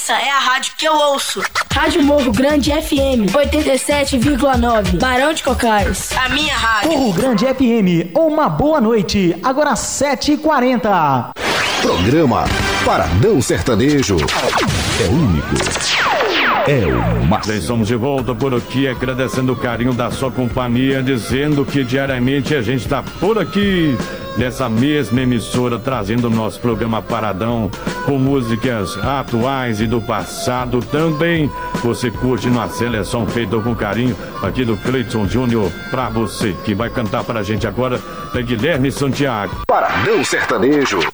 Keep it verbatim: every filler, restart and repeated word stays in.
Essa é a rádio que eu ouço. Rádio Morro Grande F M, oitenta e sete vírgula nove, Barão de Cocais. A minha rádio. Morro Grande F M, uma boa noite. Agora sete e quarenta. Programa Paradão Sertanejo. É único. É o máximo. Estamos de volta por aqui, agradecendo o carinho da sua companhia, dizendo que diariamente a gente está por aqui, nessa mesma emissora, trazendo o nosso programa Paradão, com músicas atuais e do passado também. Você curte na seleção feita com carinho aqui do Cleiton Júnior pra você, que vai cantar pra gente agora é Guilherme Santiago. Paradão Sertanejo.